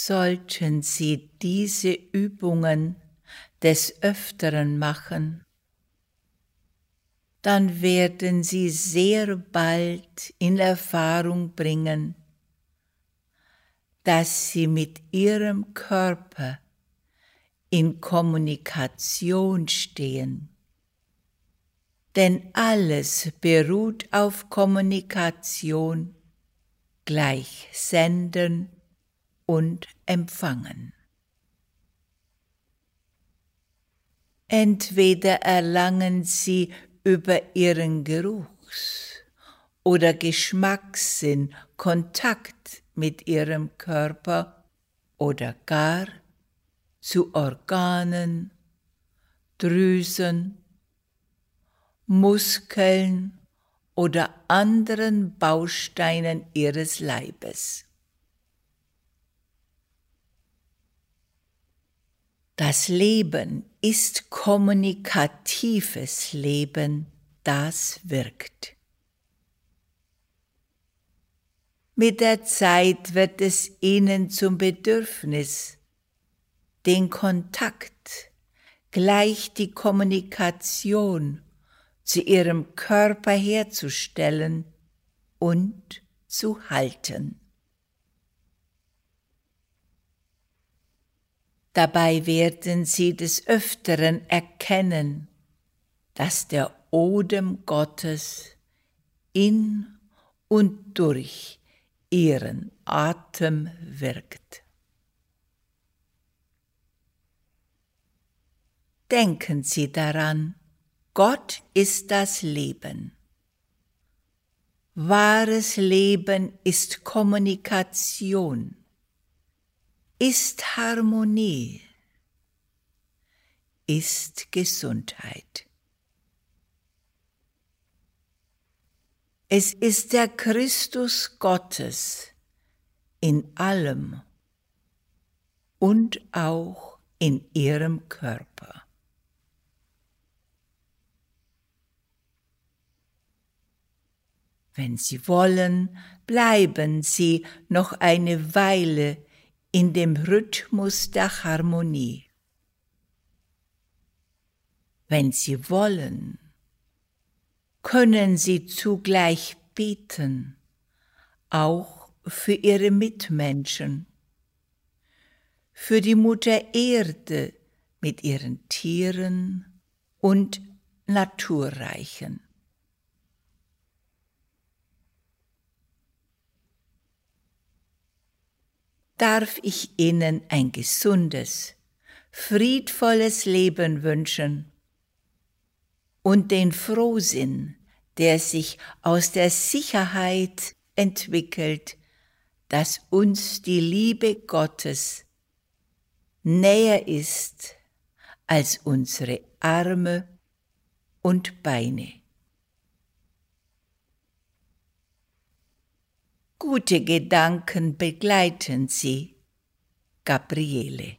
sollten Sie diese Übungen des Öfteren machen, dann werden Sie sehr bald in Erfahrung bringen, dass Sie mit Ihrem Körper in Kommunikation stehen. Denn alles beruht auf Kommunikation, gleich Senden und Empfangen. Entweder erlangen Sie über Ihren Geruchs- oder Geschmackssinn Kontakt mit Ihrem Körper oder gar zu Organen, Drüsen, Muskeln oder anderen Bausteinen Ihres Leibes. Das Leben ist kommunikatives Leben, das wirkt. Mit der Zeit wird es Ihnen zum Bedürfnis, den Kontakt, gleich die Kommunikation zu Ihrem Körper herzustellen und zu halten. Dabei werden Sie des Öfteren erkennen, dass der Odem Gottes in und durch Ihren Atem wirkt. Denken Sie daran, Gott ist das Leben. Wahres Leben ist Kommunikation, ist Harmonie, ist Gesundheit. Es ist der Christus Gottes in allem und auch in Ihrem Körper. Wenn Sie wollen, bleiben Sie noch eine Weile in dem Rhythmus der Harmonie. Wenn Sie wollen, können Sie zugleich beten, auch für Ihre Mitmenschen, für die Mutter Erde mit ihren Tieren und Naturreichen. Darf ich Ihnen ein gesundes, friedvolles Leben wünschen und den Frohsinn, der sich aus der Sicherheit entwickelt, dass uns die Liebe Gottes näher ist als unsere Arme und Beine. Gute Gedanken begleiten Sie, Gabriele.